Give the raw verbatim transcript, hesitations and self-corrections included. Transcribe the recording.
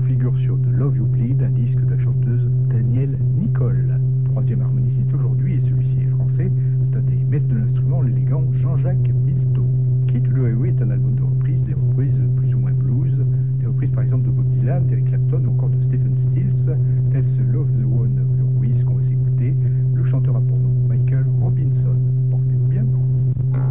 figure sur The Love You Bleed, un disque de la chanteuse Danielle Nicole. Troisième harmoniciste aujourd'hui, et celui-ci est français, c'est un des maîtres de l'instrument, l'élégant Jean-Jacques Milteau. Kate to the Highway est un album de reprises, des reprises plus ou moins blues, des reprises par exemple de Bob Dylan, d'Eric Clapton ou encore de Stephen Stills, tels ce Love the One, le Ruiz qu'on va s'écouter,